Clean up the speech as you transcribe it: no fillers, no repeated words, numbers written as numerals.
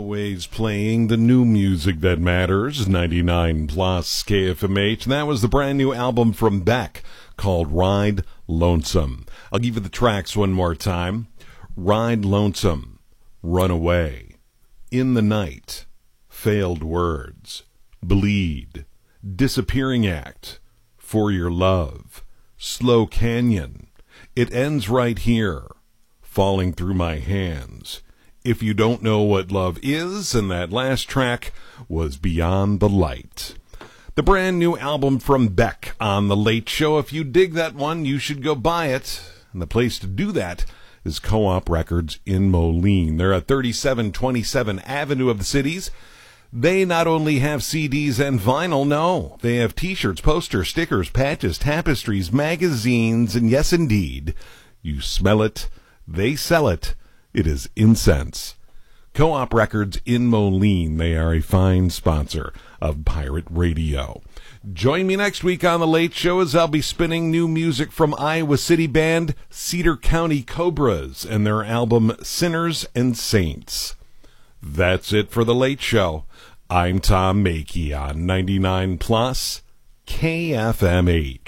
Always playing the new music that matters, 99 plus KFMH. And that was the brand new album from Beck called Ride Lonesome. I'll give you the tracks one more time. Ride Lonesome, Run Away, In the Night, Failed Words, Bleed, Disappearing Act, For Your Love, Slow Canyon, It Ends Right Here, Falling Through My Hands, If You Don't Know What Love Is, and that last track was Beyond the Light. The brand new album from Beck on The Late Show. If you dig that one, you should go buy it. And the place to do that is Co-op Records in Moline. They're at 3727 Avenue of the Cities. They not only have CDs and vinyl, no, they have t-shirts, posters, stickers, patches, tapestries, magazines, and yes, indeed, you smell it, they sell it. It is incense. Co-op Records in Moline. They are a fine sponsor of Pirate Radio. Join me next week on The Late Show as I'll be spinning new music from Iowa City band Cedar County Cobras and their album Sinners and Saints. That's it for The Late Show. I'm Tom Mackey on 99 plus KFMH.